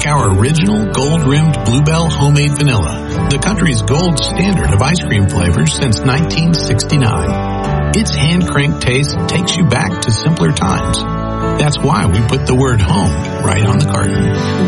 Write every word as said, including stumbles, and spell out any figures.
our original gold-rimmed Bluebell homemade vanilla, the country's gold standard of ice cream flavors since nineteen sixty-nine. Its hand-cranked taste takes you back to simpler times. That's why we put the word home right on the carton.